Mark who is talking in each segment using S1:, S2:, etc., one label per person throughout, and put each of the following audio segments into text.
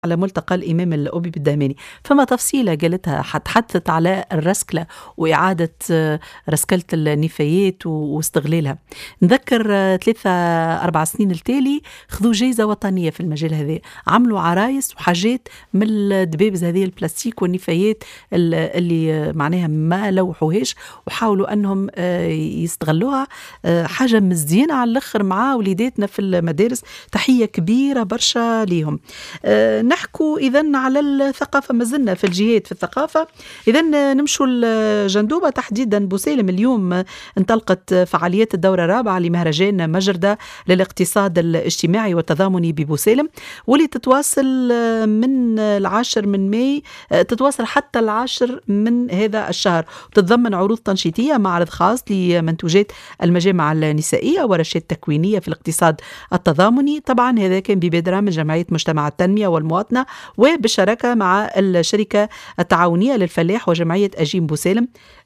S1: على ملتقى الإمام الأوبي بالدهماني، فما تفصيلة قالتها حتحدثت على الرسكلة وإعادة رسكلة النفايات واستغلالها. نذكر 3-4 سنين التالي خذوا جائزة وطنية في المجال هذا، عملوا عرايس وحاجات من الدبابز هذه البلاستيك والنفايات اللي معناها ما لوحوهاش، وحاولوا أنهم يستغلوها. حاجة مزيانة على الآخر مع وليداتنا في المدارس، تحية كبيرة برشا ليهم. نحكوا إذن على الثقافة، ما زلنا في الجهات في الثقافة. إذن نمشوا الجندوبة تحديدا بوسالم. اليوم انطلقت فعاليات الدورة الرابعة لمهرجان مجردة للاقتصاد الاجتماعي والتضامني ببوسالم، واللي تتواصل من 10 من ماي، تتواصل حتى 10 من هذا الشهر، وتتضمن عروض تنشيطية، معرض خاص لمنتوجات المجامع النسائية ورشات تكوينية في الاقتصاد التضامني. طبعا هذا كان ببادرة من جمعية مجتمع التنمية والمواطنة وبالشراكة مع الشركة التعاونية للفلاح وجمعية أجيم بوسالم.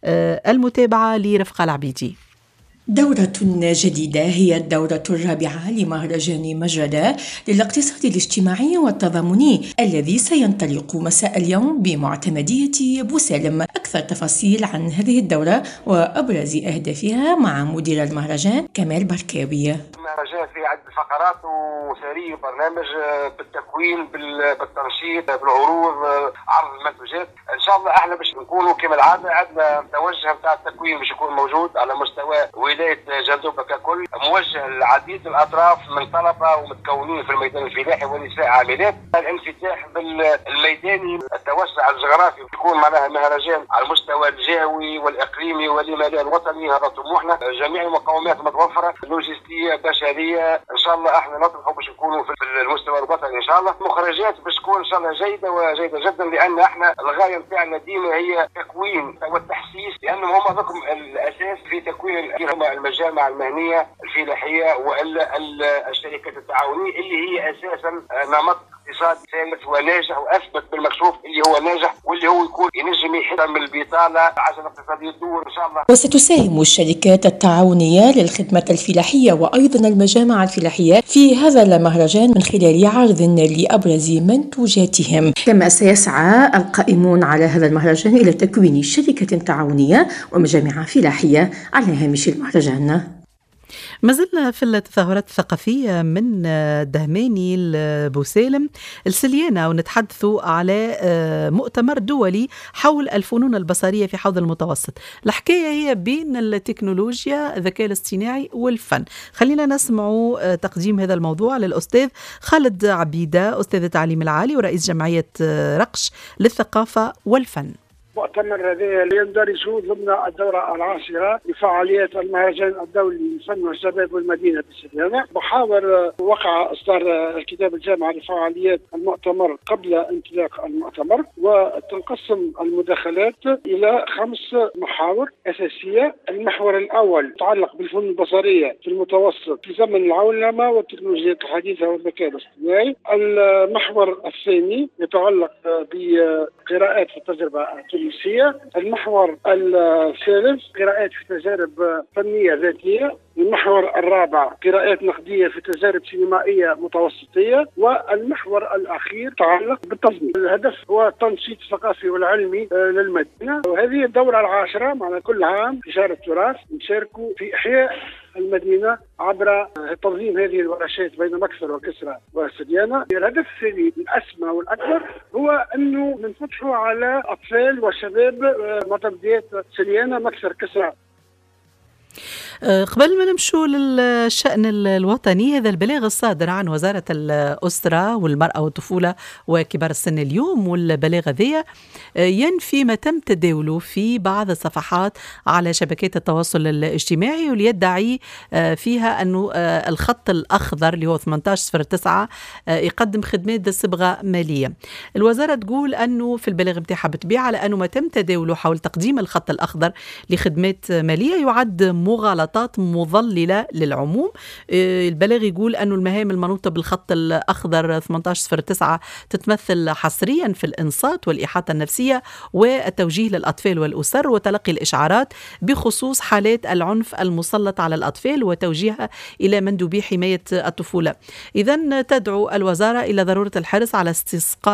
S1: المتابعة لرفقة العبيدي.
S2: دورة جديدة هي الدورة الرابعة لمهرجان مجردة للاقتصاد الاجتماعي والتضامني الذي سينطلق مساء اليوم بمعتمدية بوسالم. أكثر تفاصيل عن هذه الدورة وأبرز أهدافها مع مدير المهرجان كمال بركاوي.
S3: المهرجان فيه عدة فقرات وساري وبرنامج بالتكوين بالتنشيط بالعروض عرض المنتوجات. ان شاء الله احنا باش نكونوا كما العاده عندنا توجه نتاع التكوين باش يكون موجود على مستوى ولايه جندوبه ككل، موجه لعديد الاطراف من طلبه ومتكونين في الميدان الفلاحي ونساء عاملات. الانفتاح بالميداني، التوسع الجغرافي، يكون معناها مهرجان على المستوى الجهوي والاقليمي والمالي الوطني. هذا طموحنا، جميع المقومات متوفره، لوجستيه بشريه. ان شاء الله احنا نطمح باش نكونوا في المستوى الوطني ان شاء الله. مخرجات باش تكون ان شاء الله جيده وجيده جدا، لان احنا الغايه نتاعنا ديما هي تكوين والتحسيس، لانهم هم ذكم الاساس في تكوين المجامع المهنيه الفلاحيه والشركات التعاونيه اللي هي اساسا نمط اقتصادي ثالث وناجح واثبت بالمكشوف اللي هو ناجح، واللي هو يكون ينجم يحد من البطاله عشان الاقتصاديه تدور ان شاء الله.
S2: وستساهم الشركات التعاونيه للخدمه الفلاحيه وايضا المجامع الفلاحيه في هذا المهرجان من خلال عرض لابرز منتوجاتهم. كما سيسعى القائمون على هذا المهرجان الى تكوين شركه تعاونيه ومجامع فلاحيه على هامش المهرجان.
S1: ما زلنا في التظاهرات الثقافية من دهماني لبوسالم السليانة، ونتحدثوا على مؤتمر دولي حول الفنون البصرية في حوض المتوسط. الحكاية هي بين التكنولوجيا، الذكاء الاصطناعي والفن. خلينا نسمعوا تقديم هذا الموضوع للأستاذ خالد عبيدة، أستاذ التعليم العالي ورئيس جمعية رقش للثقافة والفن.
S4: مؤتمر هذا يندرج ضمن الدورة العاشرة لفعاليات المهرجان الدولي للفن والشباب والمدينة بالسليانة. محاور وقع إصدار الكتاب الجامع لفعاليات المؤتمر قبل انطلاق المؤتمر، وتنقسم المداخلات إلى 5 محاور أساسية. المحور الأول يتعلق بالفنون البصرية في المتوسط في زمن العولمة والتكنولوجيا الحديثة والذكاء الاصطناعي. المحور الثاني يتعلق بقراءات في التجربة التونسية. المحور الثالث قراءات في تجارب فنية ذاتية. المحور الرابع قراءات نقدية في تجارب سينمائية متوسطية. والمحور الأخير يتعلق بالتصميم. الهدف هو التنشيط الثقافي والعلمي للمدينة. وهذه الدورة العاشرة معنا كل عام في شهر التراث نشاركوا في إحياء المدينة عبر تنظيم هذه الورشات بين مكسر وكسرى والسليانة. الهدف الثاني الأسمى والأكبر هو أنه ننفتحوا على أطفال وشباب مطبيات سليانة مكسر كسرى.
S1: قبل ما نمشوا للشأن الوطني، هذا البلاغ الصادر عن وزارة الأسرة والمرأة والطفولة وكبار السن اليوم، والبلاغ ذي ينفي ما تم تداوله في بعض الصفحات على شبكات التواصل الاجتماعي، وليدعي فيها أنه الخط الأخضر اللي هو 1809 يقدم خدمات ذات صبغة مالية. الوزارة تقول أنه في البلاغ بتاعها بالطبيعة على أنه ما تم تداوله حول تقديم الخط الأخضر لخدمات مالية يعد مغالطة مخالطات مضللة للعموم. البلاغ يقول أن المهام المنوطة بالخط الأخضر 1809 تتمثل حصريا في الإنصات والإحاطة النفسية والتوجيه للأطفال والأسر وتلقي الإشعارات بخصوص حالات العنف المسلط على الأطفال وتوجيهها إلى مندوبي حماية الطفولة. إذن تدعو الوزارة إلى ضرورة الحرص على استسقاء